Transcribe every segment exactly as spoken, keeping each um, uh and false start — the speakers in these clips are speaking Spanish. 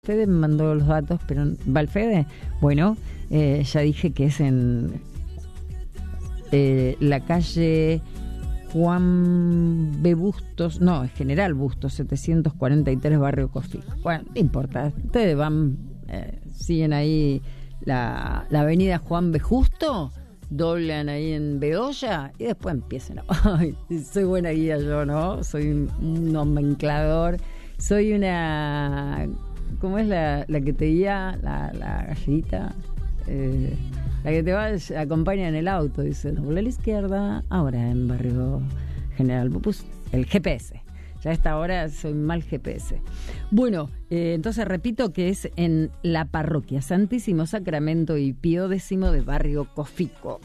Fede me mandó los datos, pero ¿va el Fede? Bueno, eh, ya dije que es en eh, la calle Juan B. Bustos, no, es General Bustos, setecientos cuarenta y tres, Barrio Cofico. Bueno, no importa, ustedes van, eh, siguen ahí la, la avenida Juan B. Justo, doblan ahí en Bedoya y después empiezan. Ay, soy buena guía yo, ¿no? Soy un nomenclador, soy una... ¿Cómo es la, la que te guía? La, la galletita. Eh, la que te va, acompaña en el auto. Dice, doble a la izquierda, ahora en Barrio General. Pues el G P S. Ya a esta hora soy mal G P S. Bueno, eh, entonces repito que es en la parroquia Santísimo Sacramento y Pío X de Barrio Cofico.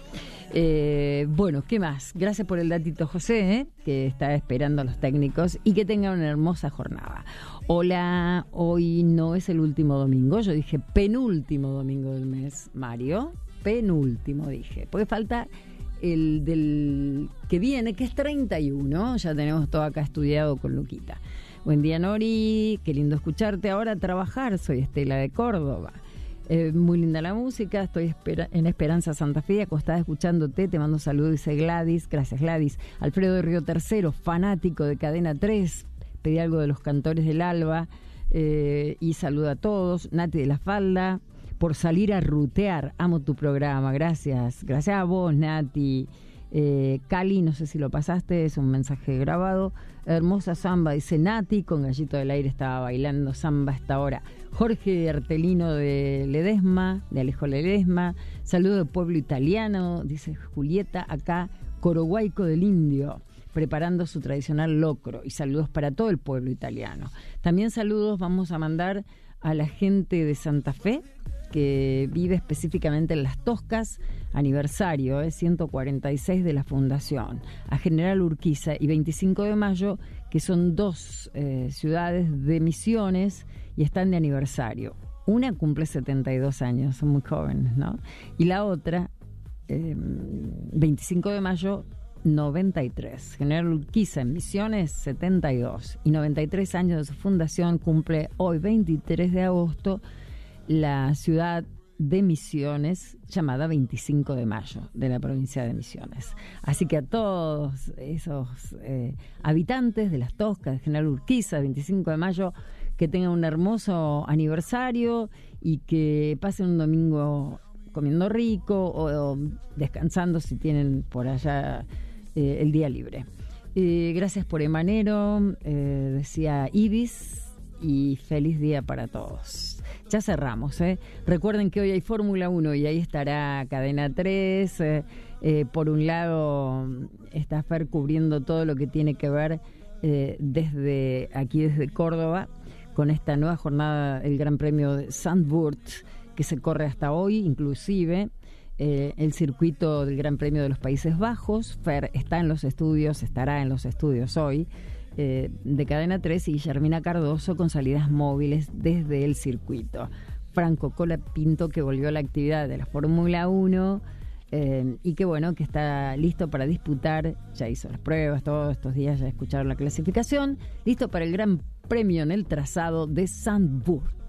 Eh, bueno, ¿qué más? Gracias por el datito, José, ¿eh? Que está esperando a los técnicos, y que tengan una hermosa jornada. Hola, hoy no es el último domingo, yo dije penúltimo domingo del mes, Mario, penúltimo dije, porque falta el del que viene, que es treinta y uno, ya tenemos todo acá estudiado con Luquita. Buen día, Nori, qué lindo escucharte. Ahora a trabajar, soy Estela de Córdoba. Eh, muy linda la música, estoy espera- en Esperanza Santa Fe, acostada escuchándote, te mando saludos, dice Gladys, gracias Gladys. Alfredo de Río Tercero, fanático de Cadena tres, pedí algo de los Cantores del Alba, eh, y saluda a todos. Nati de la Falda, por salir a rutear, amo tu programa, gracias, gracias a vos, Nati. Eh, Cali, no sé si lo pasaste, es un mensaje grabado. Hermosa samba, dice Nati, con Gallito del Aire estaba bailando samba a esta hora. Jorge Artelino de Ledesma, de Alejo Ledesma, saludo de pueblo italiano, dice Julieta, acá Coroguayco del Indio, preparando su tradicional locro, y saludos para todo el pueblo italiano. También saludos vamos a mandar a la gente de Santa Fe, que vive específicamente en Las Toscas, aniversario, eh, ciento cuarenta y seis de la fundación, a General Urquiza y veinticinco de mayo, que son dos eh, ciudades de Misiones y están de aniversario. Una cumple setenta y dos años, son muy jóvenes, ¿no? Y la otra, eh, veinticinco de mayo, noventa y tres. General Urquiza en Misiones, setenta y dos. Y noventa y tres años de su fundación, cumple hoy, veintitrés de agosto, la ciudad de Misiones, llamada veinticinco de mayo, de la provincia de Misiones. Así que a todos esos eh, habitantes de Las Toscas, de General Urquiza, veinticinco de mayo, que tengan un hermoso aniversario y que pasen un domingo comiendo rico o, o descansando si tienen por allá eh, el día libre. Eh, gracias por Emanero, eh, decía Ibis, y feliz día para todos. Ya cerramos, ¿eh? Recuerden que hoy hay Fórmula uno y ahí estará Cadena tres. Eh, eh, por un lado está Fer cubriendo todo lo que tiene que ver eh, desde aquí, desde Córdoba, con esta nueva jornada, el Gran Premio de Zandvoort, que se corre hasta hoy, inclusive eh, el circuito del Gran Premio de los Países Bajos. Fer está en los estudios, estará en los estudios hoy, Eh, de Cadena tres, y Guillermina Cardoso con salidas móviles desde el circuito. Franco Colapinto, que volvió a la actividad de la Fórmula uno eh, y que bueno, que está listo para disputar, ya hizo las pruebas todos estos días, ya escucharon la clasificación, listo para el Gran Premio en el trazado de Zandvoort.